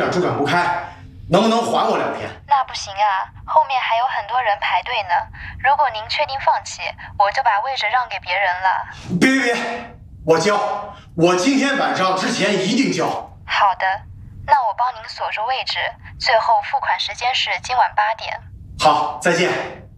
转周转不开，能不能缓我2天？ 那不行啊，后面还有很多人排队呢。如果您确定放弃，我就把位置让给别人了。 别，我交，我今天晚上之前一定交。 好的，那我帮您锁住位置，最后付款时间是今晚8点。 好，再见。